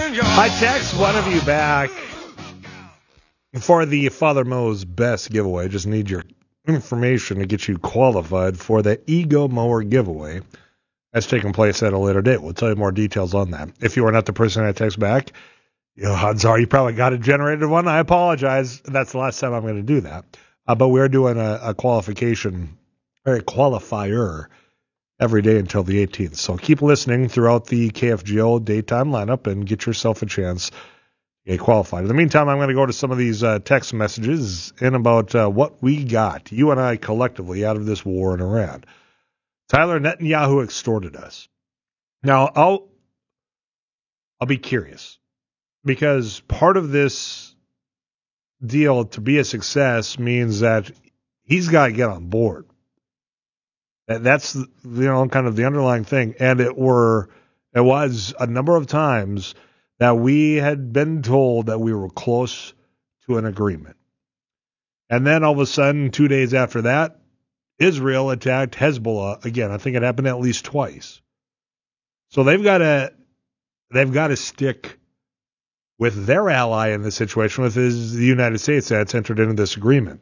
I text one of you back for the Father Mo's Best giveaway. Just need your information to get you qualified for the Ego Mower giveaway. That's taking place at a later date. We'll tell you more details on that. If you are not the person I text back, odds are you probably got a generated one. I apologize. That's the last time I'm going to do that. But we're doing a qualification, or a qualifier, every day until the 18th. So keep listening throughout the KFGO daytime lineup and get yourself a chance to get qualified. In the meantime, I'm going to go to some of these text messages in about what we got, you and I collectively, out of this war in Iran. Tyler, Netanyahu extorted us. Now, I'll be curious, because part of this deal to be a success means that he's got to get on board. That's kind of the underlying thing. And it was a number of times that we had been told that we were close to an agreement. And then all of a sudden, 2 days after that, Israel attacked Hezbollah again. I think it happened at least twice. So they've got to stick with their ally in this situation, which is the United States that's entered into this agreement.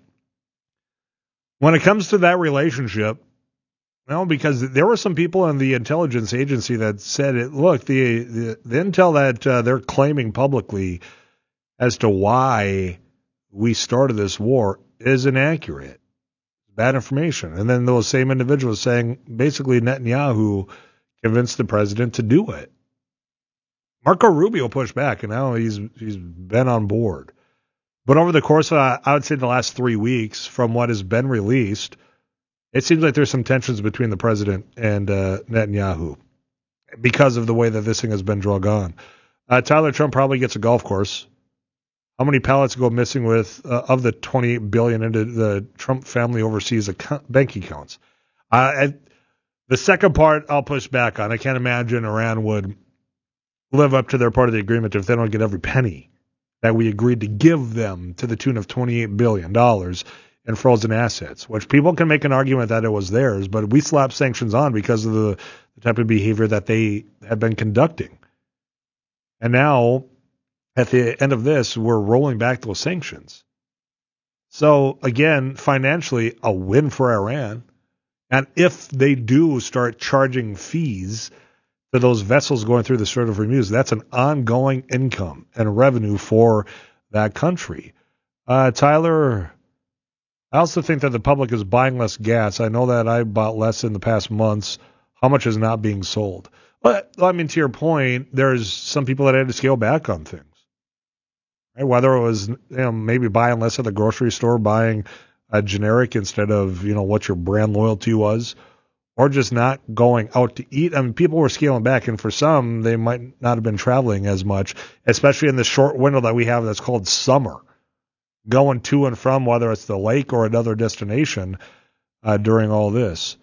When it comes to that relationship, because there were some people in the intelligence agency that said it. Look, the intel that they're claiming publicly as to why we started this war is inaccurate. Bad information. And then those same individuals saying basically Netanyahu convinced the president to do it. Marco Rubio pushed back, and now he's been on board. But over the course of, I would say, the last 3 weeks, from what has been released, it seems like there's some tensions between the president and Netanyahu because of the way that this thing has been drug on. Tyler, Trump probably gets a golf course. How many pallets go missing of the $28 billion into the Trump family overseas bank accounts? The second part I'll push back on. I can't imagine Iran would live up to their part of the agreement if they don't get every penny that we agreed to give them, to the tune of $28 billion in frozen assets, which people can make an argument that it was theirs, but we slapped sanctions on because of the type of behavior that they have been conducting. And now, at the end of this, we're rolling back those sanctions. So, again, financially, a win for Iran. And if they do start charging fees to those vessels going through the Strait of Hormuz, that's an ongoing income and revenue for that country. Tyler, I also think that the public is buying less gas. I know that I bought less in the past months. How much is not being sold? But, to your point, there's some people that had to scale back on things. Whether it was maybe buying less at the grocery store, buying a generic instead of what your brand loyalty was, or just not going out to eat. People were scaling back, and for some, they might not have been traveling as much, especially in the short window that we have that's called summer, going to and from, whether it's the lake or another destination during all this.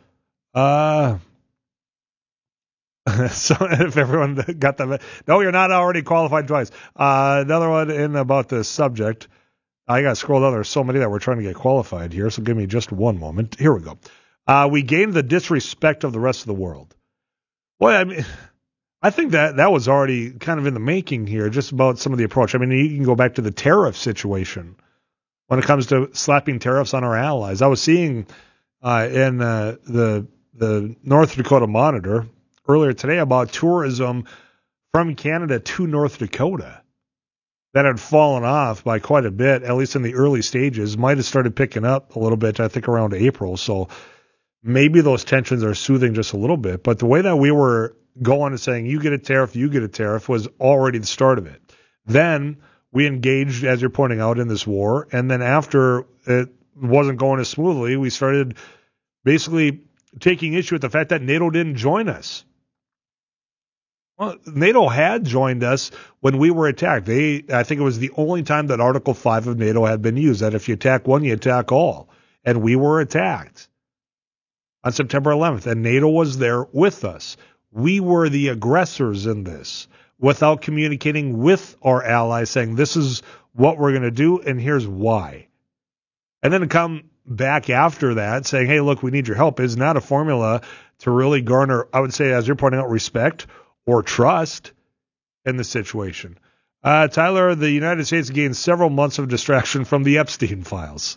So if everyone got that, no, you're not already qualified twice. Another one in about the subject. I got to scroll down. There's so many that we're trying to get qualified here, so give me just one moment. Here we go. We gained the disrespect of the rest of the world. Well, I think that was already kind of in the making here, just about some of the approach. You can go back to the tariff situation when it comes to slapping tariffs on our allies. I was seeing in the North Dakota Monitor earlier today about tourism from Canada to North Dakota that had fallen off by quite a bit, at least in the early stages. Might have started picking up a little bit, I think, around April. So maybe those tensions are soothing just a little bit. But the way that we were going and saying, you get a tariff, was already the start of it. Then we engaged, as you're pointing out, in this war. And then after it wasn't going as smoothly, we started basically taking issue with the fact that NATO didn't join us. Well, NATO had joined us when we were attacked. I think it was the only time that Article 5 of NATO had been used, that if you attack one, you attack all. And we were attacked on September 11th, and NATO was there with us. We were the aggressors in this without communicating with our allies, saying this is what we're going to do and here's why. And then to come back after that saying, hey, look, we need your help is not a formula to really garner, I would say, as you're pointing out, respect or trust. in the situation. Tyler, the United States gained several months of distraction from the Epstein files.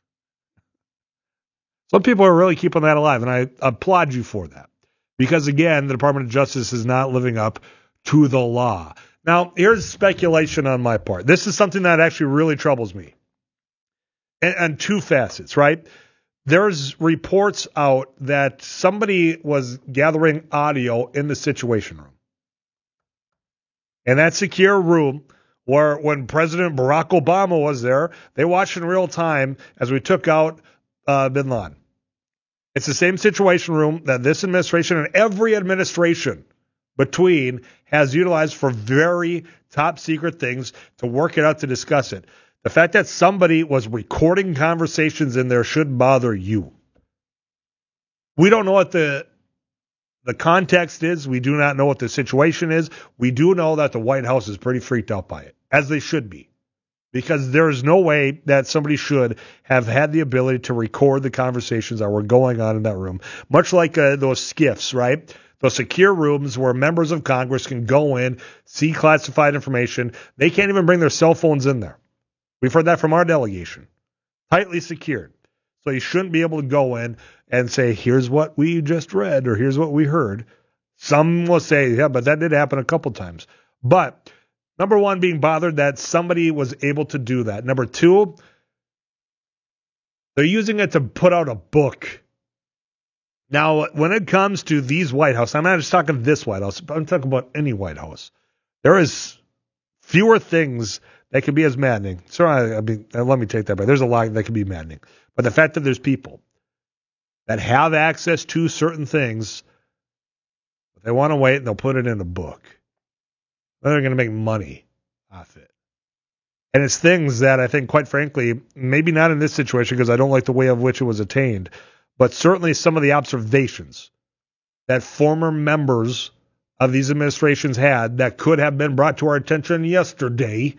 Some people are really keeping that alive, and I applaud you for that. Because, again, the Department of Justice is not living up to the law. Now, here's speculation on my part. This is something that actually really troubles me. And two facets, right? There's reports out that somebody was gathering audio in the Situation Room. In that secure room where when President Barack Obama was there, they watched in real time as we took out bin Laden. It's the same Situation Room that this administration and every administration between has utilized for very top secret things to work it out, to discuss it. The fact that somebody was recording conversations in there should bother you. We don't know what the context is. We do not know what the situation is. We do know that the White House is pretty freaked out by it, as they should be, because there is no way that somebody should have had the ability to record the conversations that were going on in that room, much like those SCIFs, right? Those secure rooms where members of Congress can go in, see classified information. They can't even bring their cell phones in there. We've heard that from our delegation. Tightly secured. So you shouldn't be able to go in and say, here's what we just read or here's what we heard. Some will say, yeah, but that did happen a couple times. But number one, being bothered that somebody was able to do that. Number two, they're using it to put out a book. Now, when it comes to these White House, I'm not just talking this White House, I'm talking about any White House. There is fewer things that can be as maddening. Sorry, I mean, let me take that back. There's a lot that can be maddening. But the fact that there's people that have access to certain things, if they want to wait, and they'll put it in a book. They're going to make money off it. And it's things that I think, quite frankly, maybe not in this situation because I don't like the way of which it was attained, but certainly some of the observations that former members of these administrations had that could have been brought to our attention yesterday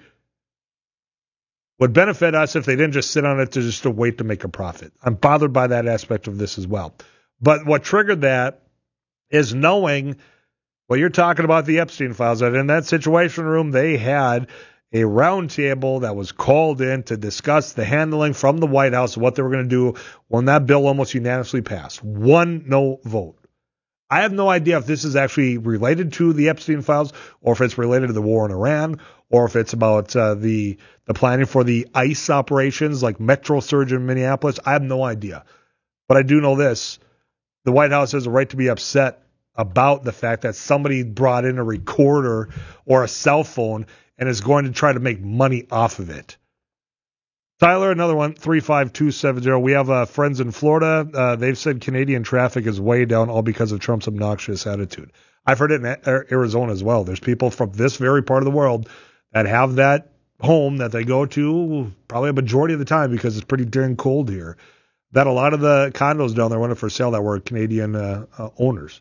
would benefit us if they didn't just sit on it to wait to make a profit. I'm bothered by that aspect of this as well. But what triggered that is knowing, well, you're talking about the Epstein files, that in that Situation Room, they had a roundtable that was called in to discuss the handling from the White House, what they were going to do when that bill almost unanimously passed. One no vote. I have no idea if this is actually related to the Epstein files or if it's related to the war in Iran or if it's about the planning for the ICE operations like Metro Surge in Minneapolis. I have no idea. But I do know this. The White House has a right to be upset about the fact that somebody brought in a recorder or a cell phone and is going to try to make money off of it. Tyler, another one, 35270. We have friends in Florida. They've said Canadian traffic is way down, all because of Trump's obnoxious attitude. I've heard it in Arizona as well. There's people from this very part of the world that have that home that they go to probably a majority of the time because it's pretty darn cold here, that a lot of the condos down there went up for sale that were Canadian owners.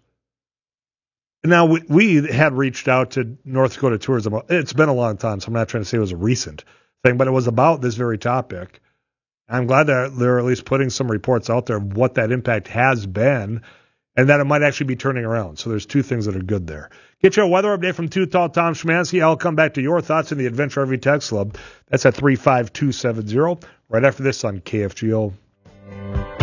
Now, we had reached out to North Dakota Tourism. It's been a long time, so I'm not trying to say it was a recent thing, but it was about this very topic. I'm glad that they're at least putting some reports out there of what that impact has been and that it might actually be turning around. So there's two things that are good there. Get your weather update from Too Tall Tom Szymanski. I'll come back to your thoughts in the Adventure RV Text Club. That's at 35270 right after this on KFGO.